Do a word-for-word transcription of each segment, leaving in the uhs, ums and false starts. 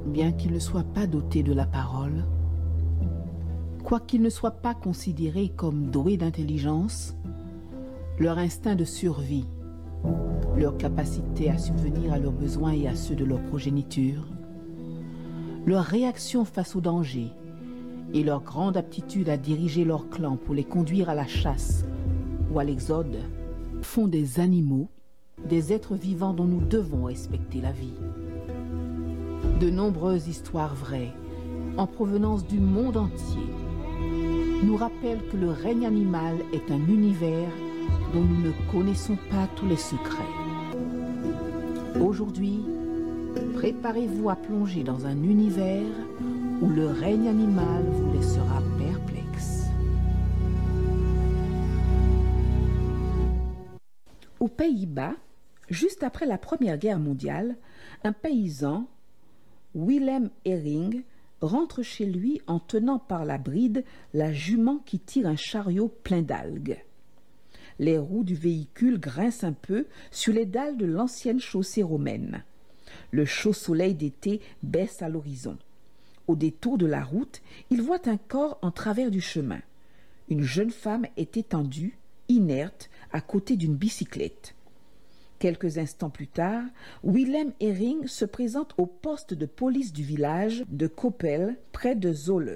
bien qu'ils ne soient pas dotés de la parole, quoiqu'ils ne soient pas considérés comme doués d'intelligence, leur instinct de survie, leur capacité à subvenir à leurs besoins et à ceux de leur progéniture, leur réaction face au danger et leur grande aptitude à diriger leur clan pour les conduire à la chasse ou à l'exode font des animaux, des êtres vivants dont nous devons respecter la vie. De nombreuses histoires vraies, en provenance du monde entier, nous rappellent que le règne animal est un univers dont nous ne connaissons pas tous les secrets. Aujourd'hui, préparez-vous à plonger dans un univers où le règne animal vous laissera perplexe. Aux Pays-Bas, juste après la Première Guerre mondiale, un paysan, Willem Hering, rentre chez lui en tenant par la bride la jument qui tire un chariot plein d'algues. Les roues du véhicule grincent un peu sur les dalles de l'ancienne chaussée romaine. Le chaud soleil d'été baisse à l'horizon. Au détour de la route, il voit un corps en travers du chemin. Une jeune femme est étendue, inerte, à côté d'une bicyclette. Quelques instants plus tard, Willem Hering se présente au poste de police du village de Koppel, près de Zwolle.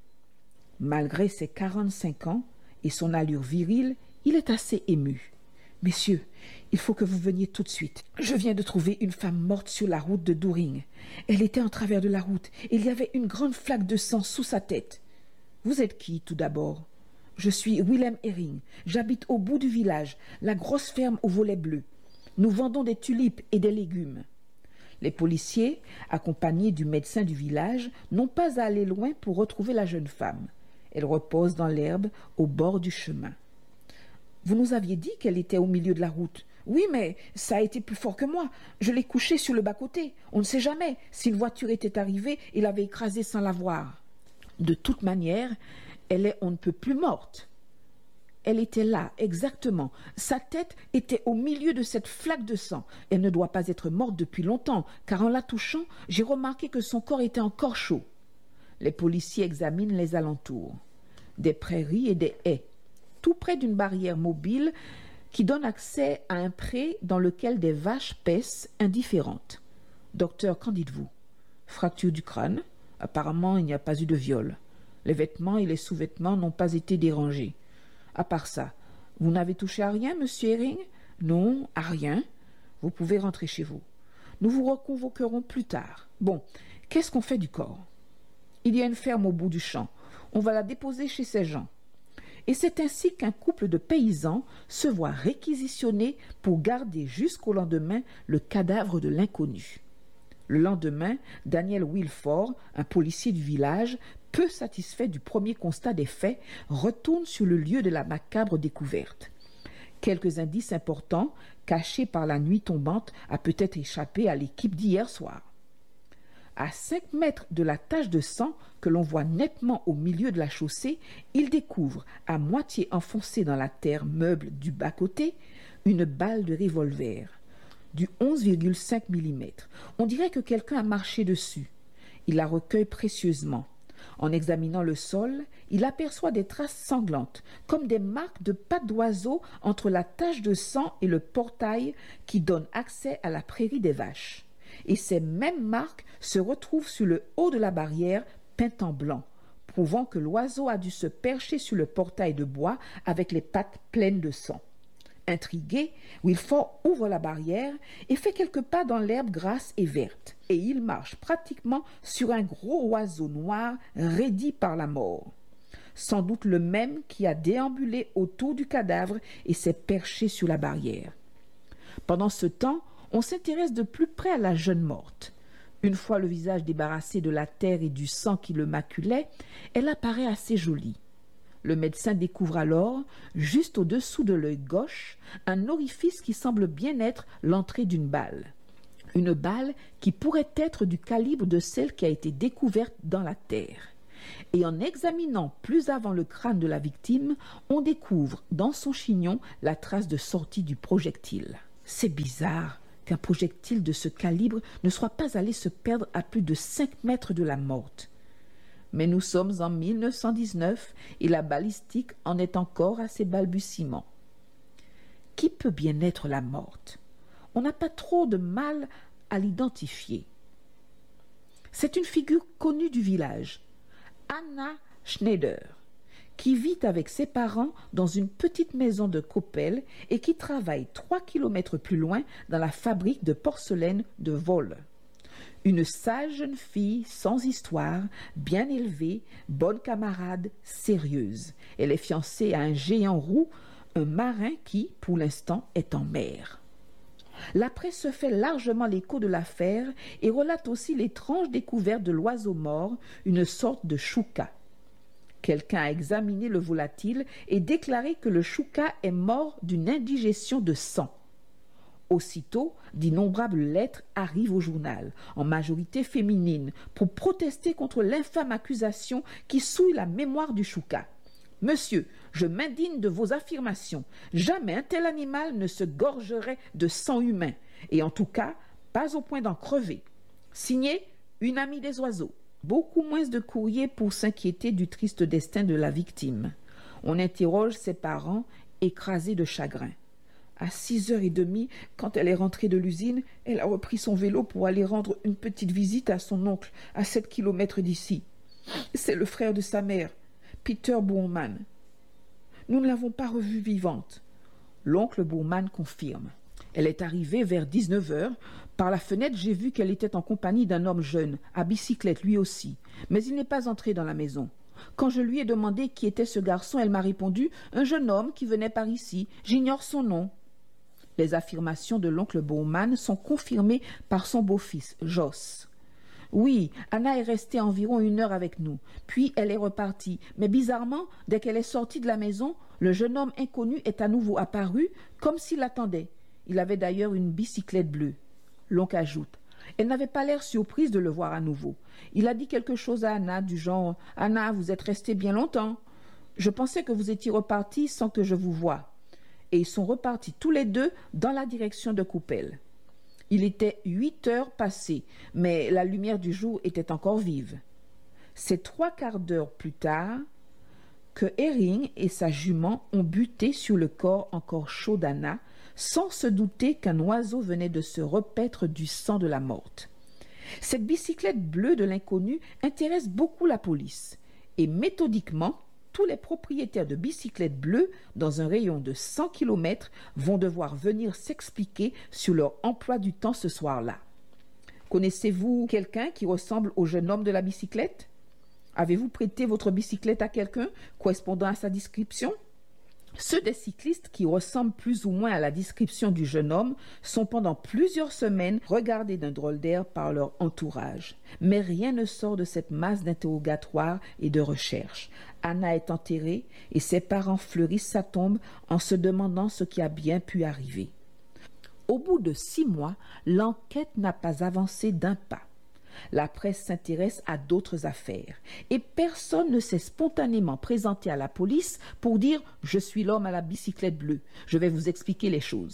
Malgré ses quarante-cinq ans et son allure virile, il est assez ému. « Messieurs, il faut que vous veniez tout de suite. Je viens de trouver une femme morte sur la route de Doering. Elle était en travers de la route et il y avait une grande flaque de sang sous sa tête. Vous êtes qui, tout d'abord ? Je suis Willem Hering. J'habite au bout du village, la grosse ferme au volet bleu. Nous vendons des tulipes et des légumes. » Les policiers, accompagnés du médecin du village, n'ont pas à aller loin pour retrouver la jeune femme. Elle repose dans l'herbe au bord du chemin. « Vous nous aviez dit qu'elle était au milieu de la route. »« Oui, mais ça a été plus fort que moi. Je l'ai couchée sur le bas-côté. On ne sait jamais si une voiture était arrivée et l'avait écrasée sans la voir. » De toute manière, elle est on ne peut plus morte. Elle était là, exactement. Sa tête était au milieu de cette flaque de sang. Elle ne doit pas être morte depuis longtemps, car en la touchant, j'ai remarqué que son corps était encore chaud. Les policiers examinent les alentours. Des prairies et des haies, tout près d'une barrière mobile qui donne accès à un pré dans lequel des vaches paissent indifférentes. « Docteur, qu'en dites-vous ? » ?»« Fracture du crâne. Apparemment, il n'y a pas eu de viol. Les vêtements et les sous-vêtements n'ont pas été dérangés. À part ça, vous n'avez touché à rien, monsieur Hering ? » ?»« Non, à rien. Vous pouvez rentrer chez vous. Nous vous reconvoquerons plus tard. Bon, qu'est-ce qu'on fait du corps ? » ?»« Il y a une ferme au bout du champ. On va la déposer chez ces gens. » Et c'est ainsi qu'un couple de paysans se voit réquisitionner pour garder jusqu'au lendemain le cadavre de l'inconnu. Le lendemain, Daniel Wilford, un policier du village, peu satisfait du premier constat des faits, retourne sur le lieu de la macabre découverte. Quelques indices importants, cachés par la nuit tombante, a peut-être échappé à l'équipe d'hier soir. À cinq mètres de la tache de sang que l'on voit nettement au milieu de la chaussée, il découvre, à moitié enfoncée dans la terre meuble du bas-côté, une balle de revolver, du onze virgule cinq millimètres. On dirait que quelqu'un a marché dessus. Il la recueille précieusement. En examinant le sol, il aperçoit des traces sanglantes, comme des marques de pattes d'oiseau entre la tache de sang et le portail qui donne accès à la prairie des vaches. Et ces mêmes marques se retrouvent sur le haut de la barrière peinte en blanc, prouvant que l'oiseau a dû se percher sur le portail de bois avec les pattes pleines de sang. Intrigué, Wilford ouvre la barrière et fait quelques pas dans l'herbe grasse et verte, et il marche pratiquement sur un gros oiseau noir raidi par la mort. Sans doute le même qui a déambulé autour du cadavre et s'est perché sur la barrière. Pendant ce temps, on s'intéresse de plus près à la jeune morte. Une fois le visage débarrassé de la terre et du sang qui le maculait, elle apparaît assez jolie. Le médecin découvre alors, juste au-dessous de l'œil gauche, un orifice qui semble bien être l'entrée d'une balle. Une balle qui pourrait être du calibre de celle qui a été découverte dans la terre. Et en examinant plus avant le crâne de la victime, on découvre dans son chignon la trace de sortie du projectile. « C'est bizarre », qu'un projectile de ce calibre ne soit pas allé se perdre à plus de cinq mètres de la morte. Mais nous sommes en mille neuf cent dix-neuf et la balistique en est encore à ses balbutiements. Qui peut bien être la morte? On n'a pas trop de mal à l'identifier. C'est une figure connue du village, Anna Schneider, qui vit avec ses parents dans une petite maison de Koppel et qui travaille trois kilomètres plus loin dans la fabrique de porcelaine de Wolle. Une sage jeune fille sans histoire, bien élevée, bonne camarade, sérieuse. Elle est fiancée à un géant roux, un marin qui, pour l'instant, est en mer. La presse se fait largement l'écho de l'affaire et relate aussi l'étrange découverte de l'oiseau mort, une sorte de chouka. Quelqu'un a examiné le volatile et déclaré que le chouka est mort d'une indigestion de sang. Aussitôt, d'innombrables lettres arrivent au journal, en majorité féminines, pour protester contre l'infâme accusation qui souille la mémoire du chouka. « Monsieur, je m'indigne de vos affirmations. Jamais un tel animal ne se gorgerait de sang humain, et en tout cas, pas au point d'en crever. Signé, une amie des oiseaux. » Beaucoup moins de courriers pour s'inquiéter du triste destin de la victime. On interroge ses parents, écrasés de chagrin. À six heures trente, quand elle est rentrée de l'usine, elle a repris son vélo pour aller rendre une petite visite à son oncle, à sept kilomètres d'ici. C'est le frère de sa mère, Peter Boorman. Nous ne l'avons pas revue vivante. L'oncle Boorman confirme. Elle est arrivée vers dix-neuf heures. Par la fenêtre, j'ai vu qu'elle était en compagnie d'un homme jeune, à bicyclette lui aussi. Mais il n'est pas entré dans la maison. Quand je lui ai demandé qui était ce garçon, elle m'a répondu « Un jeune homme qui venait par ici. J'ignore son nom. » Les affirmations de l'oncle Boorman sont confirmées par son beau-fils, Jos. Oui, Anna est restée environ une heure avec nous. Puis elle est repartie. Mais bizarrement, dès qu'elle est sortie de la maison, le jeune homme inconnu est à nouveau apparu, comme s'il l'attendait. Il avait d'ailleurs une bicyclette bleue. L'oncle ajoute. Elle n'avait pas l'air surprise de le voir à nouveau. Il a dit quelque chose à Anna du genre « Anna, vous êtes restée bien longtemps. Je pensais que vous étiez repartie sans que je vous voie. » Et ils sont repartis tous les deux dans la direction de Koppel. Il était huit heures passées, mais la lumière du jour était encore vive. C'est trois quarts d'heure plus tard que Herring et sa jument ont buté sur le corps encore chaud d'Anna, sans se douter qu'un oiseau venait de se repaître du sang de la morte. Cette bicyclette bleue de l'inconnu intéresse beaucoup la police, et méthodiquement, tous les propriétaires de bicyclettes bleues dans un rayon de cent kilomètres vont devoir venir s'expliquer sur leur emploi du temps ce soir-là. Connaissez-vous quelqu'un qui ressemble au jeune homme de la bicyclette? Avez-vous prêté votre bicyclette à quelqu'un correspondant à sa description? Ceux des cyclistes qui ressemblent plus ou moins à la description du jeune homme sont pendant plusieurs semaines regardés d'un drôle d'air par leur entourage. Mais rien ne sort de cette masse d'interrogatoires et de recherches. Anna est enterrée et ses parents fleurissent sa tombe en se demandant ce qui a bien pu arriver. Au bout de six mois, l'enquête n'a pas avancé d'un pas. La presse s'intéresse à d'autres affaires et personne ne s'est spontanément présenté à la police pour dire « Je suis l'homme à la bicyclette bleue, je vais vous expliquer les choses ».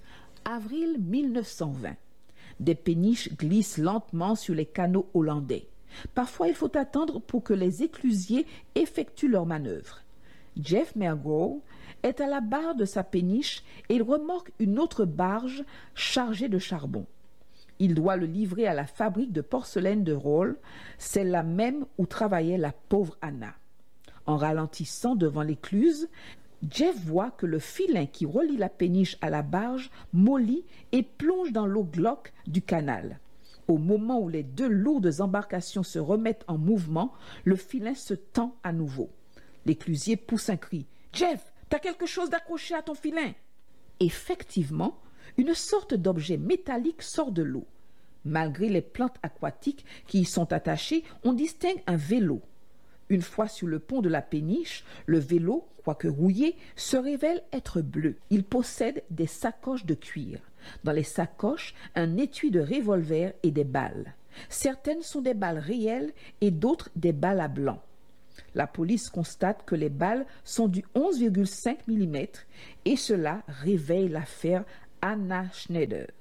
Avril mille neuf cent vingt. Des péniches glissent lentement sur les canaux hollandais. Parfois, il faut attendre pour que les éclusiers effectuent leurs manœuvres. Jeff Mergro est à la barre de sa péniche et il remorque une autre barge chargée de charbon. Il doit le livrer à la fabrique de porcelaine de Wolle, celle-là même où travaillait la pauvre Anna. En ralentissant devant l'écluse, Jeff voit que le filin qui relie la péniche à la barge mollit et plonge dans l'eau glauque du canal. Au moment où les deux lourdes embarcations se remettent en mouvement, le filin se tend à nouveau. L'éclusier pousse un cri. « Jeff, t'as quelque chose d'accroché à ton filin ?» Effectivement, une sorte d'objet métallique sort de l'eau. Malgré les plantes aquatiques qui y sont attachées, on distingue un vélo. Une fois sur le pont de la péniche, le vélo, quoique rouillé, se révèle être bleu. Il possède des sacoches de cuir. Dans les sacoches, un étui de revolver et des balles. Certaines sont des balles réelles et d'autres des balles à blanc. La police constate que les balles sont du onze virgule cinq millimètres et cela réveille l'affaire Anna Schneider.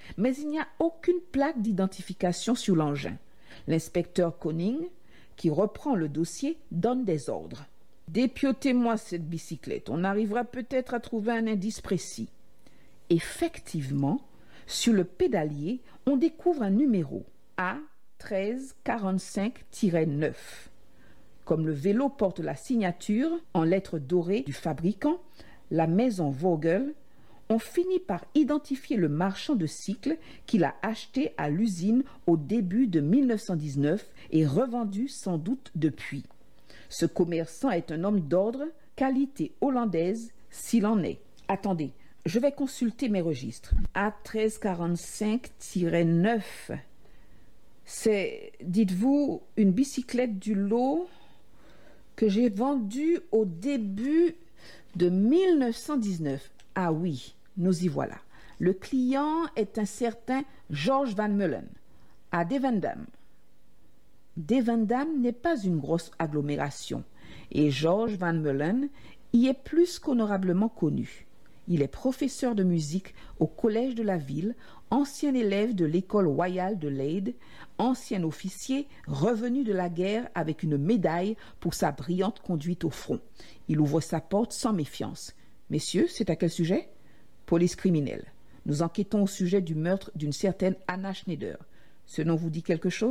mais il n'y a aucune plaque d'identification sur l'engin. L'inspecteur Conning, qui reprend le dossier, donne des ordres. « Dépiotez-moi cette bicyclette, on arrivera peut-être à trouver un indice précis. » Effectivement, sur le pédalier, on découvre un numéro A treize quarante-cinq neuf. Comme le vélo porte la signature en lettres dorées du fabricant, la maison Vogel, on finit par identifier le marchand de cycles qui l'a acheté à l'usine au début de mille neuf cent dix-neuf et revendu sans doute depuis. Ce commerçant est un homme d'ordre, qualité hollandaise s'il en est. Attendez, je vais consulter mes registres. A treize quarante-cinq neuf. C'est, dites-vous, une bicyclette du lot que j'ai vendue au début de mille neuf cent dix-neuf. Ah oui, nous y voilà. Le client est un certain George Van Mullen, à Devendam. Devendam n'est pas une grosse agglomération, et George Van Mullen y est plus qu'honorablement connu. Il est professeur de musique au collège de la ville, ancien élève de l'école royale de Leyde, ancien officier revenu de la guerre avec une médaille pour sa brillante conduite au front. Il ouvre sa porte sans méfiance. « Messieurs, c'est à quel sujet ?»« Police criminelle. Nous enquêtons au sujet du meurtre d'une certaine Anna Schneider. Ce nom vous dit quelque chose ?»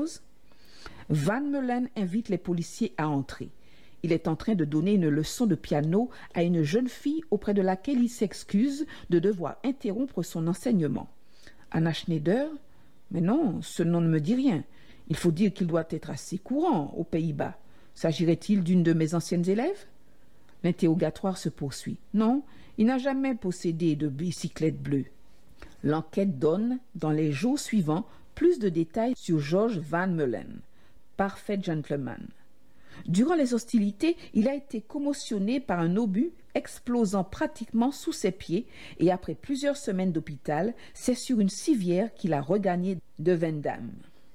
Van Mullen invite les policiers à entrer. Il est en train de donner une leçon de piano à une jeune fille auprès de laquelle il s'excuse de devoir interrompre son enseignement. Anna Schneider? Mais non, ce nom ne me dit rien. Il faut dire qu'il doit être assez courant aux Pays-Bas. S'agirait-il d'une de mes anciennes élèves? L'interrogatoire se poursuit. Non, il n'a jamais possédé de bicyclette bleue. L'enquête donne, dans les jours suivants, plus de détails sur George Van Mullen. Parfait gentleman. Durant les hostilités, il a été commotionné par un obus explosant pratiquement sous ses pieds et après plusieurs semaines d'hôpital, c'est sur une civière qu'il a regagné Devendam.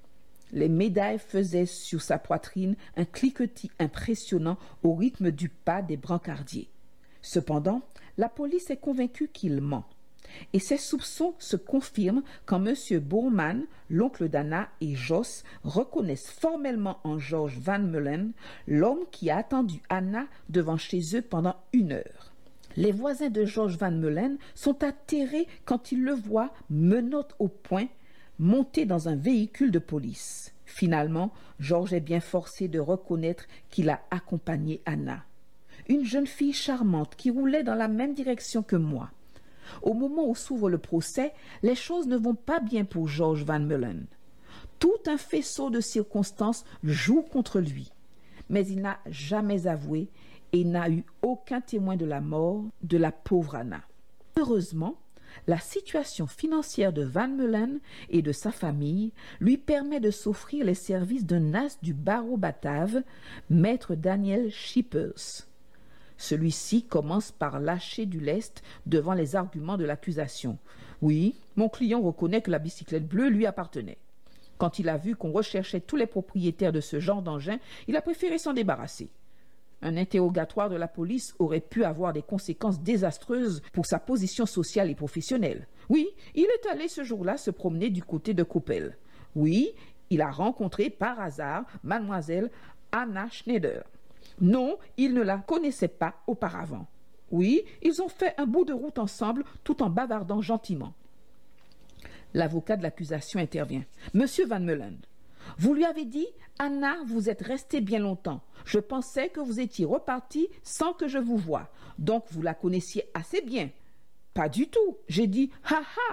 Les médailles faisaient sur sa poitrine un cliquetis impressionnant au rythme du pas des brancardiers. Cependant, la police est convaincue qu'il ment. Et ses soupçons se confirment quand M. Boorman, l'oncle d'Anna, et Joss reconnaissent formellement en George Van Mullen l'homme qui a attendu Anna devant chez eux pendant une heure. Les voisins de George Van Mullen sont atterrés quand ils le voient, menottes au poing, monté dans un véhicule de police. Finalement, George est bien forcé de reconnaître qu'il a accompagné Anna, une jeune fille charmante qui roulait dans la même direction que moi. Au moment où s'ouvre le procès, les choses ne vont pas bien pour George Van Mullen. Tout un faisceau de circonstances joue contre lui, mais il n'a jamais avoué et n'a eu aucun témoin de la mort de la pauvre Anna. Heureusement, la situation financière de Van Mullen et de sa famille lui permet de s'offrir les services d'un as du barreau batave, maître Daniel Schippers. Celui-ci commence par lâcher du lest devant les arguments de l'accusation. Oui, mon client reconnaît que la bicyclette bleue lui appartenait. Quand il a vu qu'on recherchait tous les propriétaires de ce genre d'engin, il a préféré s'en débarrasser. Un interrogatoire de la police aurait pu avoir des conséquences désastreuses pour sa position sociale et professionnelle. Oui, il est allé ce jour-là se promener du côté de Coppel. Oui, il a rencontré par hasard mademoiselle Anna Schneider. Non, il ne la connaissait pas auparavant. Oui, ils ont fait un bout de route ensemble tout en bavardant gentiment. L'avocat de l'accusation intervient. « Monsieur Van Mullen, vous lui avez dit « Anna, vous êtes resté bien longtemps. Je pensais que vous étiez reparti sans que je vous voie. Donc vous la connaissiez assez bien. » « Pas du tout. J'ai dit « Ha ha !»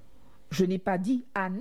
Je n'ai pas dit « Anna !»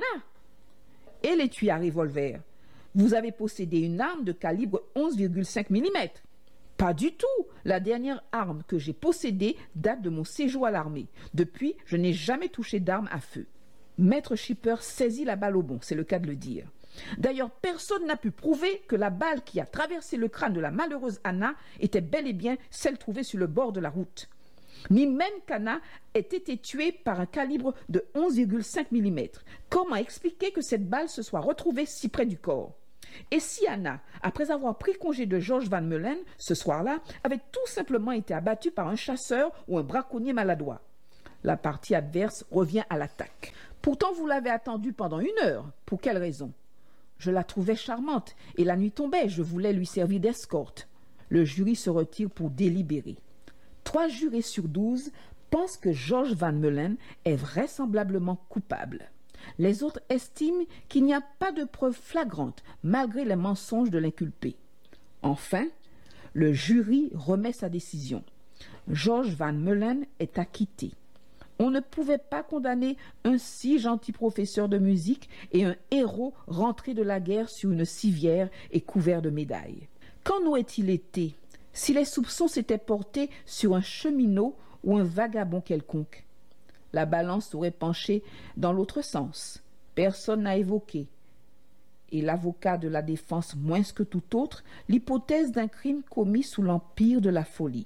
Et l'étui à revolver. Vous avez possédé une arme de calibre onze virgule cinq millimètres. Pas du tout. La dernière arme que j'ai possédée date de mon séjour à l'armée. Depuis, je n'ai jamais touché d'arme à feu. Maître Schipper saisit la balle au bond, c'est le cas de le dire. D'ailleurs, personne n'a pu prouver que la balle qui a traversé le crâne de la malheureuse Anna était bel et bien celle trouvée sur le bord de la route. Ni même qu'Anna ait été tuée par un calibre de onze virgule cinq millimètres. Comment expliquer que cette balle se soit retrouvée si près du corps ? Et si Anna, après avoir pris congé de George Van Mullen, ce soir-là, avait tout simplement été abattue par un chasseur ou un braconnier maladroit? La partie adverse revient à l'attaque. Pourtant, vous l'avez attendue pendant une heure. Pour quelle raison? Je la trouvais charmante et la nuit tombait. Je voulais lui servir d'escorte. Le jury se retire pour délibérer. Trois jurés sur douze pensent que George Van Meulen est vraisemblablement coupable. Les autres estiment qu'il n'y a pas de preuves flagrantes malgré les mensonges de l'inculpé. Enfin, le jury remet sa décision. George Van Meulen est acquitté. On ne pouvait pas condamner un si gentil professeur de musique et un héros rentré de la guerre sur une civière et couvert de médailles. Qu'en aurait-il été si les soupçons s'étaient portés sur un cheminot ou un vagabond quelconque? La balance aurait penché dans l'autre sens. Personne n'a évoqué, et l'avocat de la défense moins que tout autre, l'hypothèse d'un crime commis sous l'empire de la folie.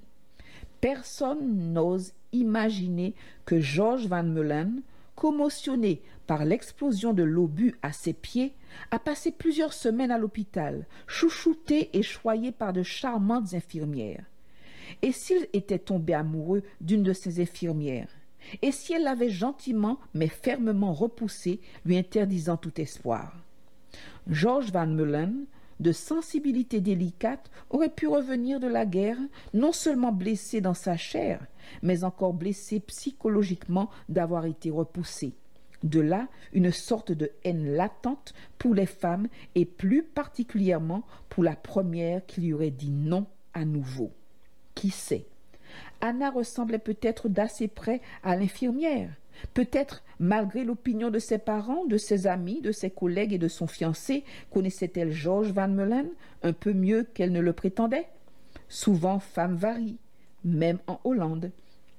Personne n'ose imaginer que George Van Meulen, commotionné par l'explosion de l'obus à ses pieds, a passé plusieurs semaines à l'hôpital, chouchouté et choyé par de charmantes infirmières. Et s'il était tombé amoureux d'une de ces infirmières? Et si elle l'avait gentiment mais fermement repoussé, lui interdisant tout espoir? George Van Meulen, de sensibilité délicate, aurait pu revenir de la guerre non seulement blessé dans sa chair, mais encore blessé psychologiquement d'avoir été repoussé. De là, une sorte de haine latente pour les femmes et plus particulièrement pour la première qui lui aurait dit non à nouveau. Qui sait? Anna ressemblait peut-être d'assez près à l'infirmière. Peut-être, malgré l'opinion de ses parents, de ses amis, de ses collègues et de son fiancé, connaissait-elle George Van Meulen un peu mieux qu'elle ne le prétendait? Souvent, femme varie, même en Hollande.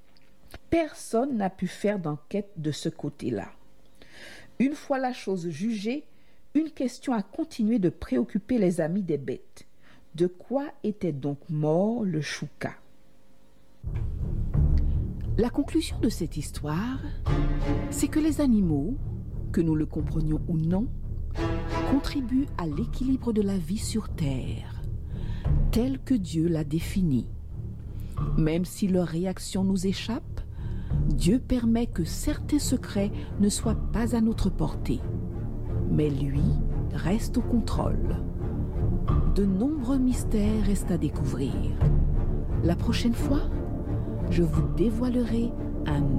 Personne n'a pu faire d'enquête de ce côté-là. Une fois la chose jugée, une question a continué de préoccuper les amis des bêtes. De quoi était donc mort le chouka? La conclusion de cette histoire, c'est que les animaux, que nous le comprenions ou non, contribuent à l'équilibre de la vie sur Terre, tel que Dieu l'a défini. Même si leur réaction nous échappe, Dieu permet que certains secrets ne soient pas à notre portée. Mais lui reste au contrôle. De nombreux mystères restent à découvrir. La prochaine fois, je vous dévoilerai un